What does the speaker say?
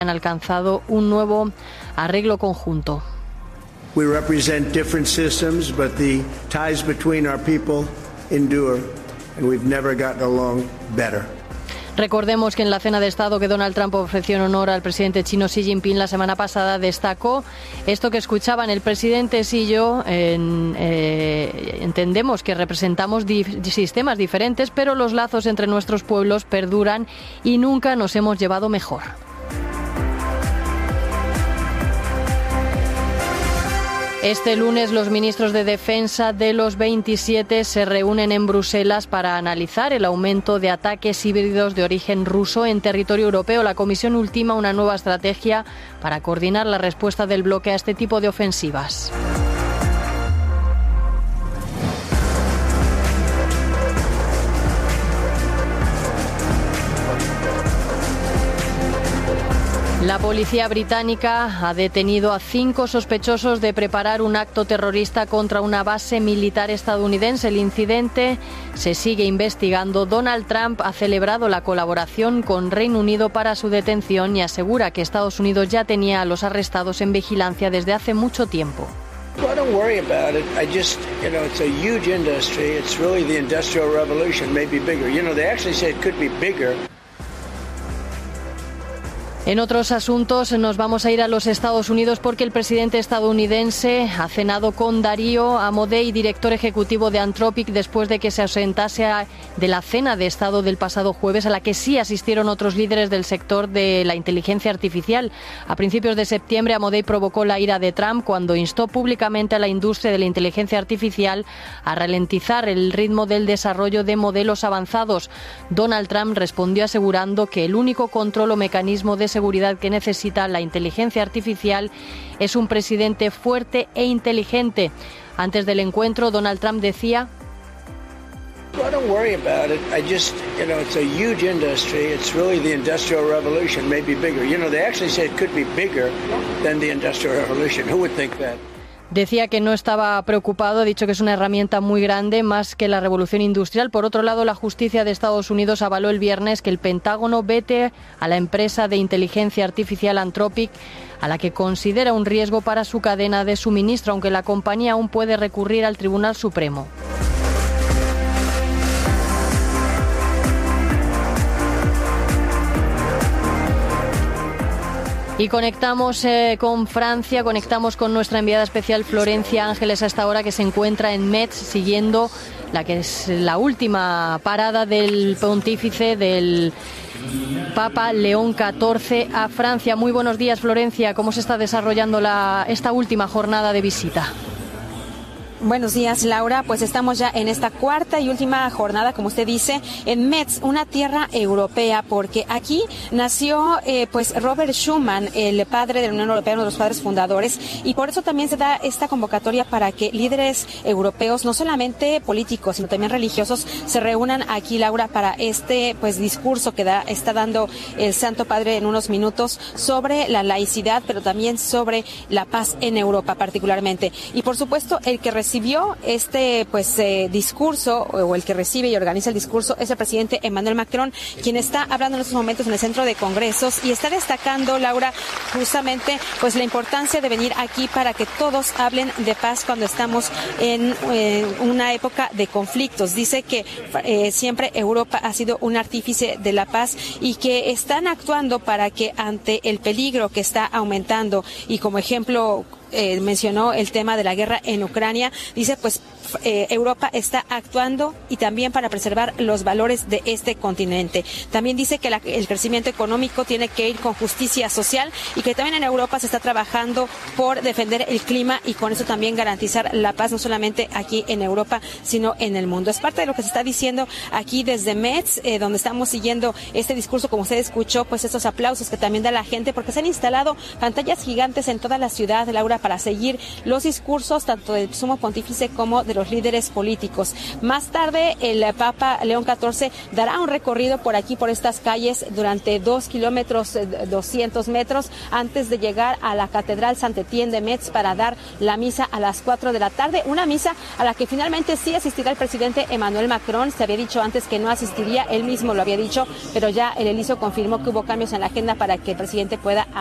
han alcanzado un nuevo arreglo conjunto. We represent different systems, but the ties between our people endure, and we've never gotten along better. Recordemos que en la cena de Estado que Donald Trump ofreció en honor al presidente chino Xi Jinping la semana pasada, destacó esto que escuchaban el presidente Xi y yo. Entendemos que representamos sistemas diferentes, pero los lazos entre nuestros pueblos perduran y nunca nos hemos llevado mejor. Este lunes los ministros de Defensa de los 27 se reúnen en Bruselas para analizar el aumento de ataques híbridos de origen ruso en territorio europeo. La Comisión ultima una nueva estrategia para coordinar la respuesta del bloque a este tipo de ofensivas. La policía británica ha detenido a 5 sospechosos de preparar un acto terrorista contra una base militar estadounidense. El incidente se sigue investigando. Donald Trump ha celebrado la colaboración con Reino Unido para su detención y asegura que Estados Unidos ya tenía a los arrestados en vigilancia desde hace mucho tiempo. Well, don't worry about it. It's a huge industry. It's really the Industrial Revolution, maybe bigger. They actually say it could be bigger. En otros asuntos nos vamos a ir a los Estados Unidos porque el presidente estadounidense ha cenado con Darío Amodei, director ejecutivo de Anthropic, después de que se ausentase de la cena de Estado del pasado jueves, a la que sí asistieron otros líderes del sector de la inteligencia artificial. A principios de septiembre, Amodei provocó la ira de Trump cuando instó públicamente a la industria de la inteligencia artificial a ralentizar el ritmo del desarrollo de modelos avanzados. Donald Trump respondió asegurando que el único control o mecanismo de seguridad que necesita la inteligencia artificial es un presidente fuerte e inteligente. Antes del encuentro, Donald Trump decía: Well, don't worry about it. It's a huge industry. It's really the Industrial Revolution, maybe bigger. They actually say it could be bigger than the Industrial Revolution. Who would think that? Decía que no estaba preocupado, ha dicho que es una herramienta muy grande, más que la revolución industrial. Por otro lado, la justicia de Estados Unidos avaló el viernes que el Pentágono vete a la empresa de inteligencia artificial Anthropic, a la que considera un riesgo para su cadena de suministro, aunque la compañía aún puede recurrir al Tribunal Supremo. Y conectamos con Francia, conectamos con nuestra enviada especial Florencia Ángeles a esta hora, que se encuentra en Metz siguiendo la que es la última parada del pontífice, del Papa León XIV a Francia. Muy buenos días, Florencia. ¿Cómo se está desarrollando esta última jornada de visita? Buenos días, Laura. Pues estamos ya en esta cuarta y última jornada, como usted dice, en Metz, una tierra europea, porque aquí nació Robert Schuman, el padre de la Unión Europea, uno de los padres fundadores, y por eso también se da esta convocatoria para que líderes europeos, no solamente políticos, sino también religiosos, se reúnan aquí, Laura, para este discurso que está dando el Santo Padre en unos minutos sobre la laicidad, pero también sobre la paz en Europa particularmente. Y por supuesto, el que recibió este discurso, o el que recibe y organiza el discurso, es el presidente Emmanuel Macron, quien está hablando en estos momentos en el centro de congresos y está destacando, Laura, justamente la importancia de venir aquí para que todos hablen de paz cuando estamos en una época de conflictos. Dice que siempre Europa ha sido un artífice de la paz y que están actuando para que ante el peligro que está aumentando, y como ejemplo mencionó el tema de la guerra en Ucrania, dice Europa está actuando y también para preservar los valores de este continente. También dice que el crecimiento económico tiene que ir con justicia social y que también en Europa se está trabajando por defender el clima y con eso también garantizar la paz, no solamente aquí en Europa, sino en el mundo. Es parte de lo que se está diciendo aquí desde Metz, donde estamos siguiendo este discurso, como usted escuchó, estos aplausos que también da la gente, porque se han instalado pantallas gigantes en toda la ciudad, Laura, para seguir los discursos tanto del sumo pontífice como de los líderes políticos. Más tarde, el Papa León XIV dará un recorrido por aquí, por estas calles, durante 2 kilómetros, 200 metros, antes de llegar a la Catedral Saint-Étienne de Metz para dar la misa a las 4 de la tarde. Una misa a la que finalmente sí asistirá el presidente Emmanuel Macron. Se había dicho antes que no asistiría, él mismo lo había dicho, pero ya el Eliso confirmó que hubo cambios en la agenda para que el presidente pueda